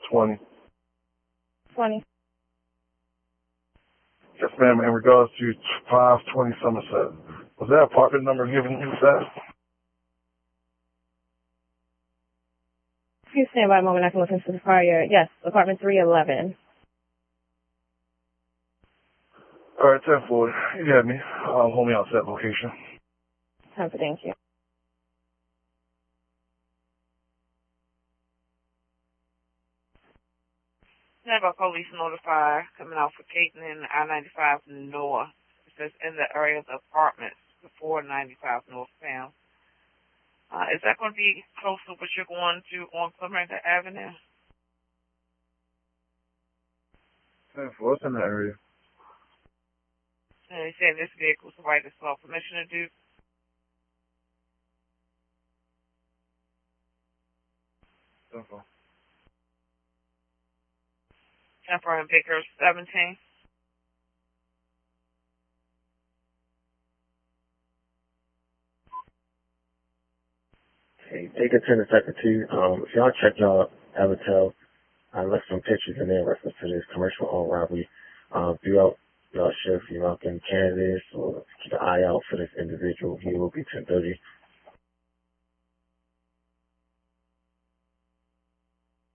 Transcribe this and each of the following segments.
20. 20. Yes, ma'am. In regards to 520 Somerset, was that apartment number given you that? Please stand by a moment. I can look into the prior. Yes, apartment 311. All right, 10-4. You had me. Hold me out to that location. Thank you. Never police notified coming out for Peyton and I-95 North. It says in the area of the apartments before 95 northbound. Is that going to be close to what you're going to on Clemente Avenue? 10-4, it's in that area. And they say this vehicle is the right to sell permission to do. Temper and Baker 17. Hey, take it to the secretary. If y'all check y'all Avatel, I left some pictures in there in reference to this commercial armed robbery. Throughout y'all shift, you know, can candidates or keep an eye out for this individual. He will be 10:30.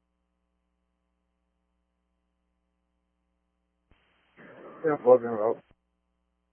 Yeah, 4 en route.